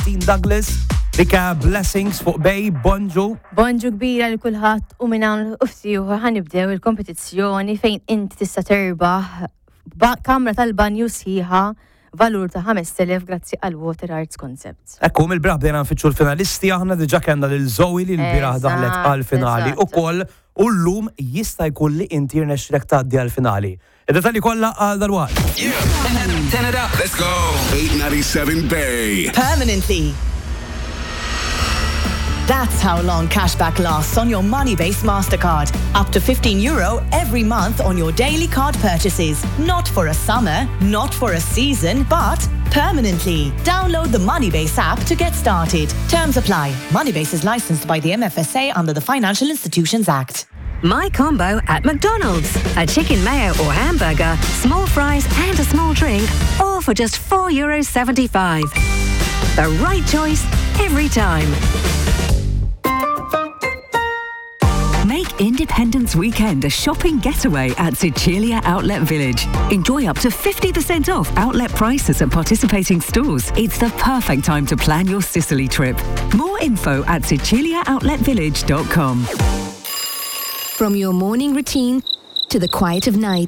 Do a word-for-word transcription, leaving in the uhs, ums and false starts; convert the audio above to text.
Dean Douglas, Rika Blessings fuq bej, Bonġu. Bonġu kbira li kulħadd u minn hawn ufsi u ħanibdew il-kompetizzjoni fejn inti tista' terbaħ kamra tal-banju sħiħa valur ta' ħames elef grazzi għal Water Arts Concepts. Ekku, mill-biraħ bdejna nfittxu l-finalisti, aħna diġà kellna lil Zoe li l-biraħ daħlet għall-finali ukoll u llum jista' jkun li inti jirnexxilek tgħaddi għall-finali. Id-detalji kollha għal dalwaqt. Turn it up. Let's go. eight ninety-seven Bay. Permanently. That's how long cashback lasts on your Moneybase MasterCard. Up to fifteen euro every month on your daily card purchases. Not for a summer, not for a season, but permanently. Download the Moneybase app to get started. Terms apply. Moneybase is licensed by the M F S A under the Financial Institutions Act. My combo at McDonald's. A chicken mayo or hamburger, small fries and a small drink, all for just four euros seventy-five. The right choice every time. Make Independence Weekend a shopping getaway at Sicilia Outlet Village. Enjoy up to fifty percent off outlet prices at participating stores. It's the perfect time to plan your Sicily trip. More info at sicilia outlet village dot com. From your morning routine to the quiet of night,